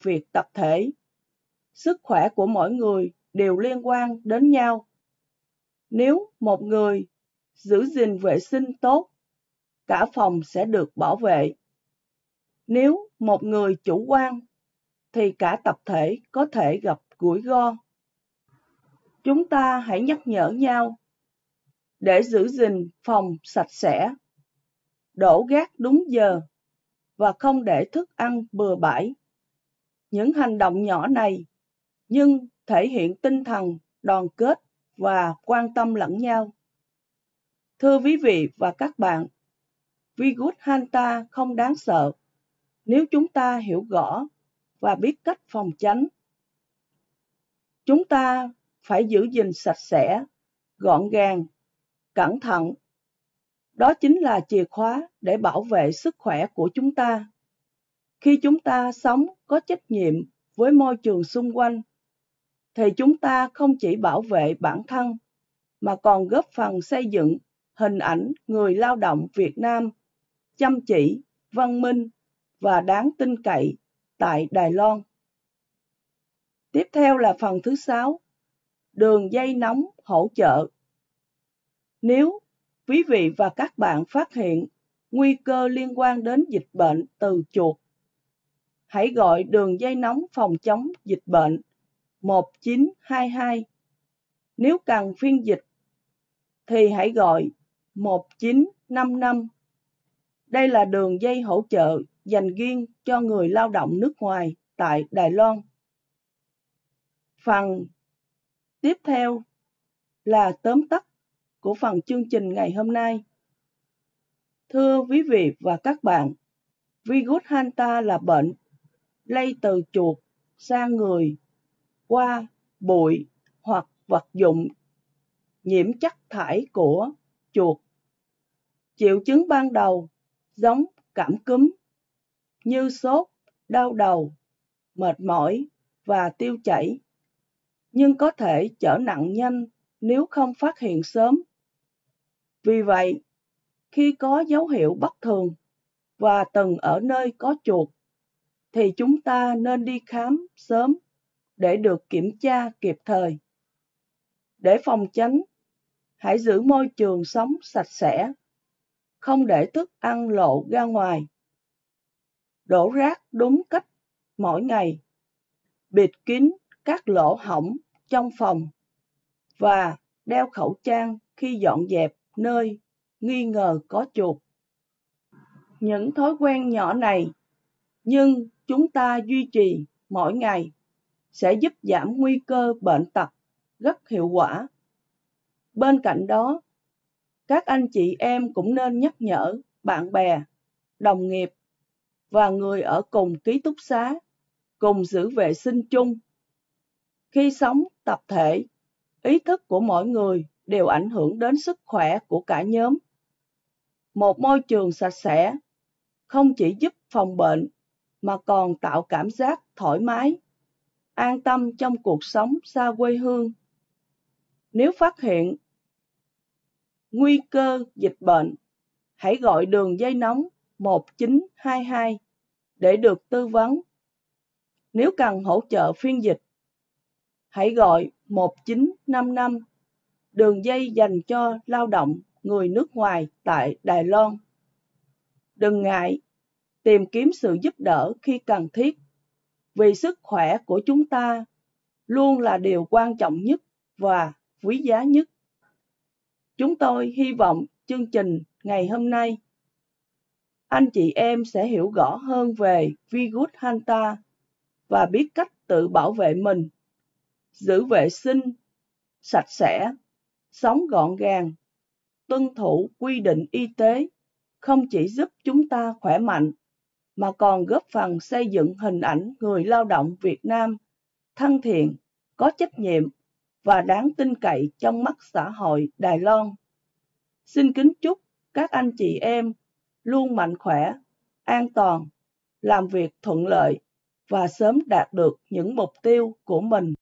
việc tập thể. Sức khỏe của mỗi người đều liên quan đến nhau. Nếu một người giữ gìn vệ sinh tốt, cả phòng sẽ được bảo vệ. Nếu một người chủ quan, thì cả tập thể có thể gặp rủi ro. Chúng ta hãy nhắc nhở nhau để giữ gìn phòng sạch sẽ, đổ rác đúng giờ và không để thức ăn bừa bãi. Những hành động nhỏ này nhưng thể hiện tinh thần đoàn kết và quan tâm lẫn nhau. Thưa quý vị và các bạn, virus Hanta không đáng sợ nếu chúng ta hiểu rõ và biết cách phòng tránh. Chúng ta phải giữ gìn sạch sẽ, gọn gàng, cẩn thận. Đó chính là chìa khóa để bảo vệ sức khỏe của chúng ta. Khi chúng ta sống có trách nhiệm với môi trường xung quanh, thì chúng ta không chỉ bảo vệ bản thân, mà còn góp phần xây dựng hình ảnh người lao động Việt Nam chăm chỉ, văn minh và đáng tin cậy tại Đài Loan. Tiếp theo là phần thứ 6, đường dây nóng hỗ trợ. Nếu quý vị và các bạn phát hiện nguy cơ liên quan đến dịch bệnh từ chuột, hãy gọi đường dây nóng phòng chống dịch bệnh 1922. Nếu cần phiên dịch thì hãy gọi 1955. Đây là đường dây hỗ trợ dành riêng cho người lao động nước ngoài tại Đài Loan. Phần tiếp theo là tóm tắt của phần chương trình ngày hôm nay. Thưa quý vị và các bạn, virus Hanta là bệnh lây từ chuột sang người qua bụi hoặc vật dụng nhiễm chất thải của chuột. Triệu chứng ban đầu giống cảm cúm như sốt, đau đầu, mệt mỏi và tiêu chảy, nhưng có thể trở nặng nhanh nếu không phát hiện sớm. Vì vậy, khi có dấu hiệu bất thường và từng ở nơi có chuột, thì chúng ta nên đi khám sớm để được kiểm tra kịp thời. Để phòng tránh, hãy giữ môi trường sống sạch sẽ, không để thức ăn lộ ra ngoài, đổ rác đúng cách mỗi ngày, bịt kín các lỗ hổng trong phòng và đeo khẩu trang khi dọn dẹp nơi nghi ngờ có chuột. Những thói quen nhỏ này nhưng chúng ta duy trì mỗi ngày sẽ giúp giảm nguy cơ bệnh tật rất hiệu quả. Bên cạnh đó, các anh chị em cũng nên nhắc nhở bạn bè, đồng nghiệp và người ở cùng ký túc xá cùng giữ vệ sinh chung. Khi sống tập thể, ý thức của mỗi người đều ảnh hưởng đến sức khỏe của cả nhóm. Một môi trường sạch sẽ không chỉ giúp phòng bệnh mà còn tạo cảm giác thoải mái, an tâm trong cuộc sống xa quê hương. Nếu phát hiện nguy cơ dịch bệnh, hãy gọi đường dây nóng 1922 để được tư vấn. Nếu cần hỗ trợ phiên dịch, hãy gọi 1955, đường dây dành cho lao động người nước ngoài tại Đài Loan. Đừng ngại tìm kiếm sự giúp đỡ khi cần thiết, vì sức khỏe của chúng ta luôn là điều quan trọng nhất và quý giá nhất. Chúng tôi hy vọng chương trình ngày hôm nay, anh chị em sẽ hiểu rõ hơn về virus Hanta và biết cách tự bảo vệ mình, giữ vệ sinh, sạch sẽ, sống gọn gàng, tuân thủ quy định y tế, không chỉ giúp chúng ta khỏe mạnh, mà còn góp phần xây dựng hình ảnh người lao động Việt Nam thân thiện, có trách nhiệm và đáng tin cậy trong mắt xã hội Đài Loan. Xin kính chúc các anh chị em luôn mạnh khỏe, an toàn, làm việc thuận lợi và sớm đạt được những mục tiêu của mình.